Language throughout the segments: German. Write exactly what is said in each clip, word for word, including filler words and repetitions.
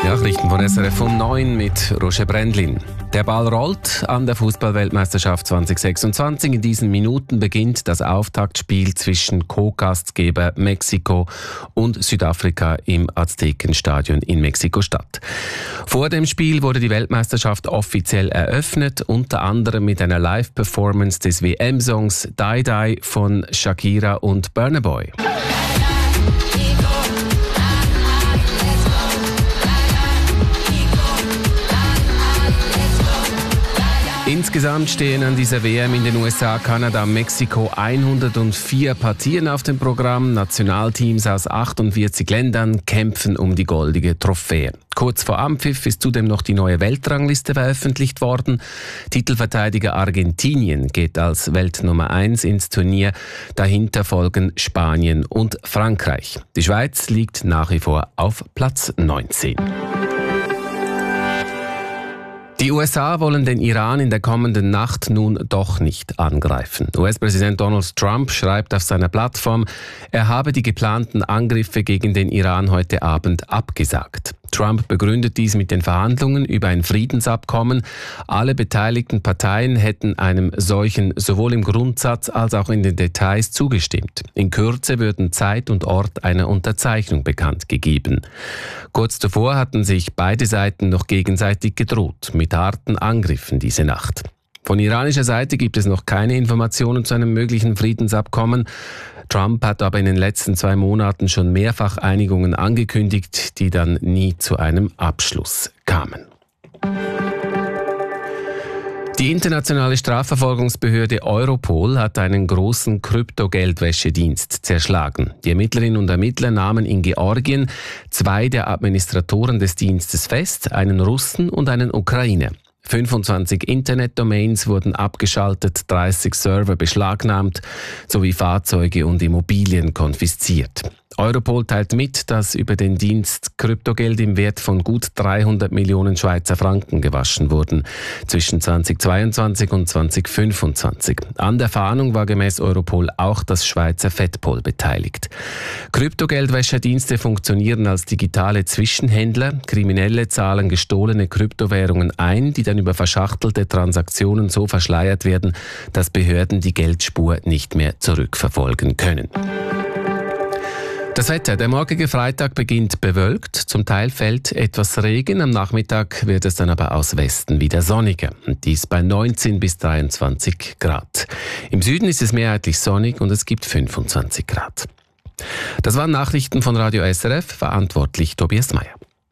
Nachrichten von S R F um neun mit Roger Brändlin. Der Ball rollt an der Fußball-Weltmeisterschaft zwanzig sechsundzwanzig. In diesen Minuten beginnt das Auftaktspiel zwischen Co-Gastgeber Mexiko und Südafrika im Aztekenstadion in Mexiko-Stadt. Vor dem Spiel wurde die Weltmeisterschaft offiziell eröffnet, unter anderem mit einer Live-Performance des W M-Songs Die Die von Shakira und Burna Boy. Insgesamt stehen an dieser W M in den U S A, Kanada, Mexiko hundertvier Partien auf dem Programm. Nationalteams aus achtundvierzig Ländern kämpfen um die goldige Trophäe. Kurz vor Anpfiff ist zudem noch die neue Weltrangliste veröffentlicht worden. Titelverteidiger Argentinien geht als Weltnummer eins ins Turnier. Dahinter folgen Spanien und Frankreich. Die Schweiz liegt nach wie vor auf Platz neunzehn. Die U S A wollen den Iran in der kommenden Nacht nun doch nicht angreifen. U S-Präsident Donald Trump schreibt auf seiner Plattform, er habe die geplanten Angriffe gegen den Iran heute Abend abgesagt. Trump begründet dies mit den Verhandlungen über ein Friedensabkommen. Alle beteiligten Parteien hätten einem solchen sowohl im Grundsatz als auch in den Details zugestimmt. In Kürze würden Zeit und Ort einer Unterzeichnung bekannt gegeben. Kurz zuvor hatten sich beide Seiten noch gegenseitig gedroht, mit harten Angriffen diese Nacht. Von iranischer Seite gibt es noch keine Informationen zu einem möglichen Friedensabkommen. Trump hat aber in den letzten zwei Monaten schon mehrfach Einigungen angekündigt, die dann nie zu einem Abschluss kamen. Die internationale Strafverfolgungsbehörde Europol hat einen großen Kryptogeldwäschedienst zerschlagen. Die Ermittlerinnen und Ermittler nahmen in Georgien zwei der Administratoren des Dienstes fest, einen Russen und einen Ukrainer. fünfundzwanzig Internetdomains wurden abgeschaltet, dreißig Server beschlagnahmt sowie Fahrzeuge und Immobilien konfisziert. Europol teilt mit, dass über den Dienst Kryptogeld im Wert von gut dreihundert Millionen Schweizer Franken gewaschen wurden, zwischen zweitausendzweiundzwanzig und zweitausendfünfundzwanzig. An der Fahndung war gemäß Europol auch das Schweizer Fedpol beteiligt. Kryptogeldwäscherdienste funktionieren als digitale Zwischenhändler. Kriminelle zahlen gestohlene Kryptowährungen ein, die dann über verschachtelte Transaktionen so verschleiert werden, dass Behörden die Geldspur nicht mehr zurückverfolgen können. Das Wetter. Der morgige Freitag beginnt bewölkt. Zum Teil fällt etwas Regen. Am Nachmittag wird es dann aber aus Westen wieder sonniger. Und dies bei neunzehn bis dreiundzwanzig Grad. Im Süden ist es mehrheitlich sonnig und es gibt fünfundzwanzig Grad. Das waren Nachrichten von Radio S R F. Verantwortlich Tobias Meyer.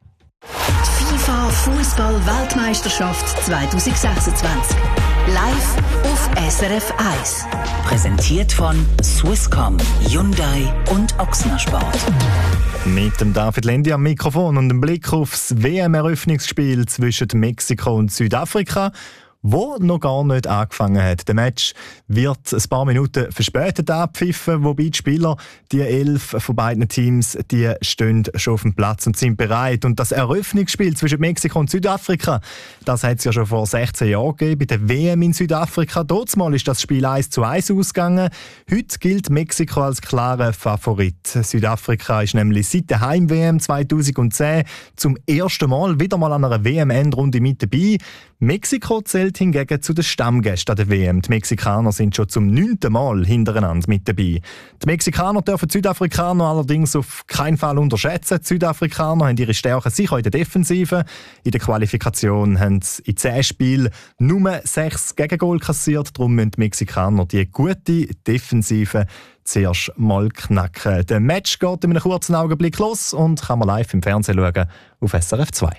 FIFA Fußball-Weltmeisterschaft zwanzig sechsundzwanzig. Live auf S R F eins. Präsentiert von Swisscom, Hyundai und Ochsner Sport. Mit dem David Lendi am Mikrofon und dem Blick aufs W M-Eröffnungsspiel zwischen Mexiko und Südafrika, wo noch gar nicht angefangen hat. Der Match wird ein paar Minuten verspätet abpfiffen, wobei die Spieler, die elf von beiden Teams, die stehen schon auf dem Platz und sind bereit. Und das Eröffnungsspiel zwischen Mexiko und Südafrika, das hat es ja schon vor sechzehn Jahren gegeben, bei der W M in Südafrika. Dortmal ist das Spiel eins zu eins ausgegangen. Heute gilt Mexiko als klarer Favorit. Südafrika ist nämlich seit der Heim-W M zweitausendzehn zum ersten Mal wieder mal an einer W M-Endrunde mit dabei. Mexiko zählt hingegen zu den Stammgästen an der W M. Die Mexikaner sind schon zum neunten Mal hintereinander mit dabei. Die Mexikaner dürfen die Südafrikaner allerdings auf keinen Fall unterschätzen. Die Südafrikaner haben ihre Stärken sicher in der Defensive. In der Qualifikation haben sie in zehn Spielen nur sechs Gegengol kassiert. Darum müssen die Mexikaner die gute Defensive zuerst mal knacken. Der Match geht in einem kurzen Augenblick los und kann man live im Fernsehen schauen auf S R F zwei.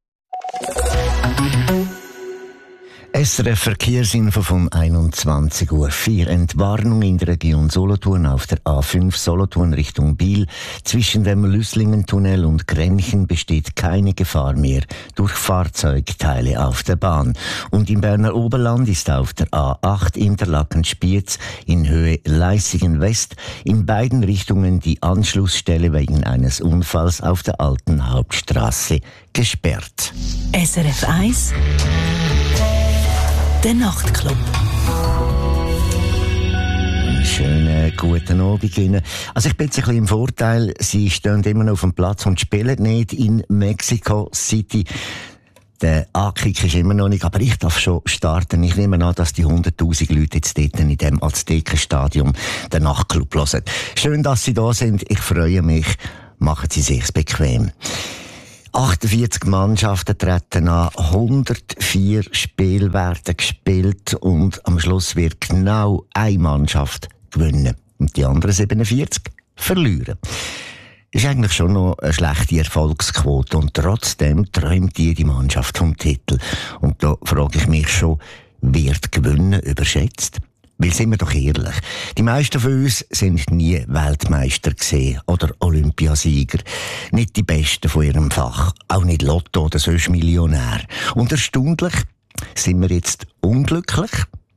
S R F Verkehrsinfo von einundzwanzig Uhr vier. Entwarnung in der Region Solothurn auf der A fünf Solothurn Richtung Biel. Zwischen dem Lüslingentunnel und Grenchen besteht keine Gefahr mehr durch Fahrzeugteile auf der Bahn. Und im Berner Oberland ist auf der A acht Interlaken-Spiez in Höhe Leissigen West in beiden Richtungen die Anschlussstelle wegen eines Unfalls auf der alten Hauptstraße gesperrt. S R F eins Der Nachtclub. Schönen guten Abend Ihnen. Also ich bin jetzt ein bisschen im Vorteil. Sie stehen immer noch auf dem Platz und spielen nicht in Mexico City. Der Ankick ist immer noch nicht, aber ich darf schon starten. Ich nehme an, dass die hunderttausend Leute jetzt dort in dem Aztekenstadion den Nachtclub hören. Schön, dass Sie da sind. Ich freue mich. Machen Sie sich's bequem. achtundvierzig Mannschaften treten an, hundertvier Spiele werden gespielt und am Schluss wird genau eine Mannschaft gewinnen und die anderen siebenundvierzig verlieren. Das ist eigentlich schon noch eine schlechte Erfolgsquote und trotzdem träumt jede Mannschaft vom Titel. Und da frage ich mich schon, wird Gewinnen überschätzt? Weil, sind wir doch ehrlich, die meisten von uns sind nie Weltmeister gesehen oder Olympiasieger. Nicht die Besten von ihrem Fach, auch nicht Lotto oder sonst Millionär. Und erstaunlich, sind wir jetzt unglücklich?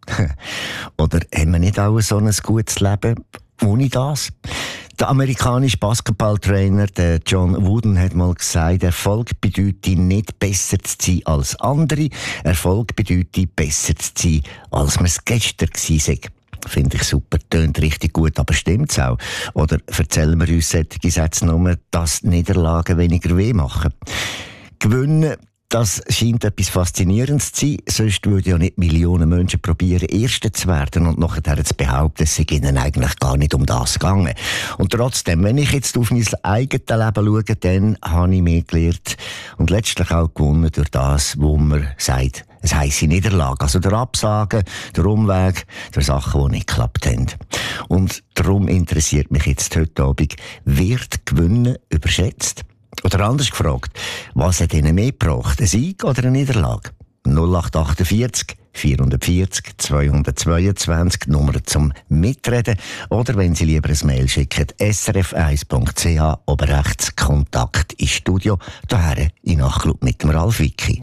Oder haben wir nicht auch so ein gutes Leben ohne das? Der amerikanische Basketballtrainer der John Wooden hat mal gesagt, Erfolg bedeutet nicht besser zu sein als andere, Erfolg bedeutet besser zu sein, als man es gestern war. Finde ich super, tönt richtig gut, aber stimmt's auch? Oder erzählen wir uns solche Sätze nur, dass Niederlagen weniger weh machen? Gewinnen, das scheint etwas Faszinierendes zu sein, sonst würden ja nicht Millionen Menschen probieren, Erste zu werden und nachher zu behaupten, es sei ihnen eigentlich gar nicht um das gegangen. Und trotzdem, wenn ich jetzt auf mein eigenes Leben schaue, dann habe ich mehr gelernt und letztlich auch gewonnen durch das, wo man sagt, es heisse Niederlage. Also der Absagen, der Umweg, der Sachen, die nicht geklappt haben. Und darum interessiert mich jetzt heute Abend, wird Gewinnen überschätzt? Oder anders gefragt, was hat Ihnen mehr gebracht, ein Sieg oder eine Niederlage? null acht achtundvierzig vierhundertvierzig zweihundertzweiundzwanzig, Nummer zum Mitreden. Oder wenn Sie lieber ein Mail schicken, s r f eins punkt c h, oben rechts Kontakt ins Studio, daher in Nachtclub mit dem Ralf Wicki.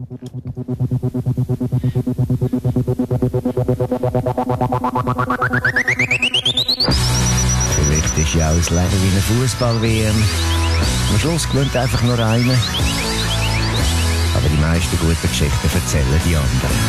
Vielleicht ist ja auch das Leben wie eine Fußball-W M. Am Schluss gewinnt einfach nur einer. Aber die meisten guten Geschichten erzählen die anderen.